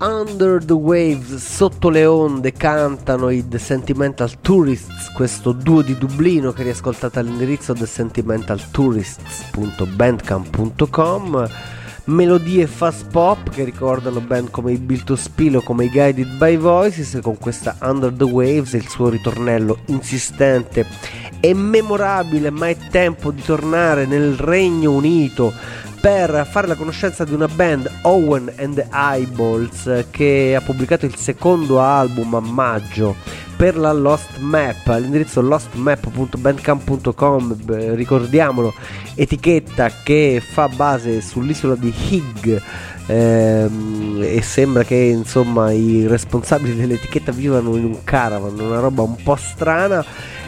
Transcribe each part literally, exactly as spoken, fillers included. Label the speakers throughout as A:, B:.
A: Under the Waves, sotto le onde, cantano i The Sentimental Tourists, questo duo di Dublino che riascoltate all'indirizzo the sentimental tourists punto bandcamp punto com. Melodie fast pop che ricordano band come i Built to Spill o come i Guided by Voices, e con questa Under the Waves e il suo ritornello insistente e memorabile. Ma è tempo di tornare nel Regno Unito per fare la conoscenza di una band, Owen and the Eyeballs, che ha pubblicato il secondo album a maggio per la Lost Map all'indirizzo lost map punto bandcamp punto com. Ricordiamolo, etichetta che fa base sull'isola di Higg, ehm, e sembra che insomma i responsabili dell'etichetta vivano in un caravan, una roba un po' strana.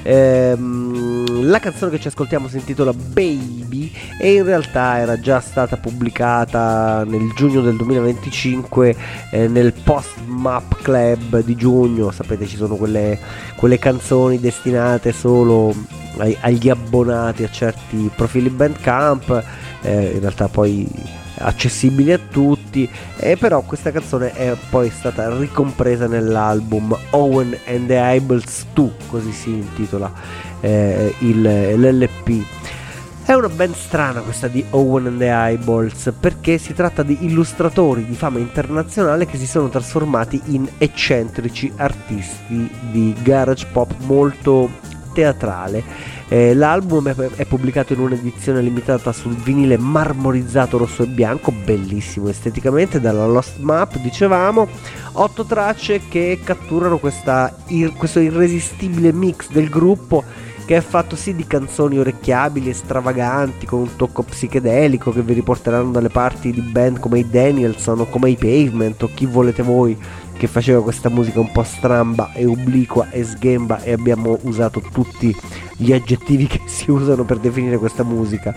A: Ehm, la canzone che ci ascoltiamo si intitola Baby e in realtà era già stata pubblicata nel giugno del duemilaventicinque eh, nel Post Map Club di giugno. Sapete, ci sono quelle, quelle canzoni destinate solo ai, agli abbonati a certi profili Bandcamp, eh, in realtà poi accessibili a tutti, e però questa canzone è poi stata ricompresa nell'album Owen and the Eyeballs due, così si intitola eh, il, l'L P. È una band strana questa di Owen and the Eyeballs, perché si tratta di illustratori di fama internazionale che si sono trasformati in eccentrici artisti di garage pop molto teatrale. Eh, l'album è, è pubblicato in un'edizione limitata sul vinile marmorizzato rosso e bianco, bellissimo esteticamente, dalla Lost Map, dicevamo. Otto tracce che catturano questa, ir, questo irresistibile mix del gruppo, che è fatto sì di canzoni orecchiabili e stravaganti con un tocco psichedelico che vi riporteranno dalle parti di band come i Danielson o come i Pavement o chi volete voi, che faceva questa musica un po' stramba e obliqua e sghemba, e abbiamo usato tutti gli aggettivi che si usano per definire questa musica.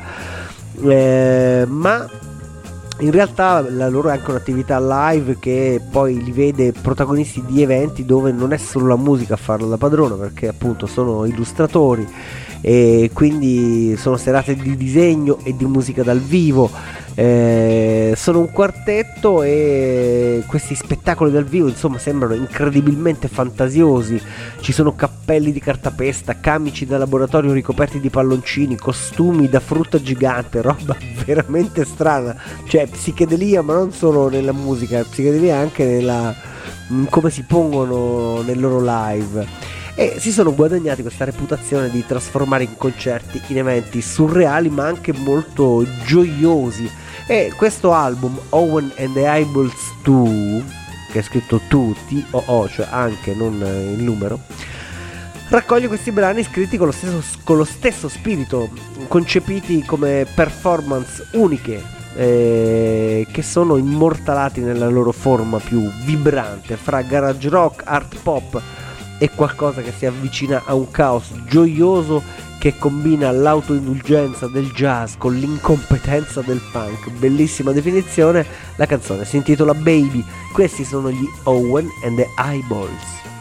A: Eh, ma in realtà la loro è anche un'attività live che poi li vede protagonisti di eventi dove non è solo la musica a farla da padrona, perché appunto sono illustratori e quindi sono serate di disegno e di musica dal vivo. Eh, sono un quartetto e questi spettacoli dal vivo insomma sembrano incredibilmente fantasiosi. Ci sono cappelli di cartapesta, camici da laboratorio ricoperti di palloncini, costumi da frutta gigante, roba veramente strana, cioè psichedelia, ma non solo nella musica, psichedelia anche nella come si pongono nel loro live. E si sono guadagnati questa reputazione di trasformare in concerti in eventi surreali ma anche molto gioiosi. E questo album, Owen and the Eyeballs due, che è scritto due, T O O, cioè anche, non il numero, raccoglie questi brani scritti con lo stesso, con lo stesso spirito, concepiti come performance uniche, eh, che sono immortalati nella loro forma più vibrante, fra garage rock, art pop e qualcosa che si avvicina a un caos gioioso che combina l'autoindulgenza del jazz con l'incompetenza del punk. Bellissima definizione. La canzone si intitola Baby. Questi sono gli Owen and the Eyeballs.